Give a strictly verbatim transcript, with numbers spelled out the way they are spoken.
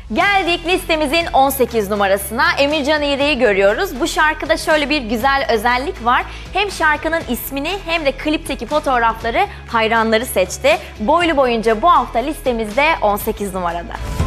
Geldik listemizin on sekiz numarasına. Emircan İğrek'i görüyoruz. Bu şarkıda şöyle bir güzel özellik var. Hem şarkının ismini hem de klipteki fotoğrafları hayranları seçti. Boylu boyunca bu hafta listemizde on sekiz numarada.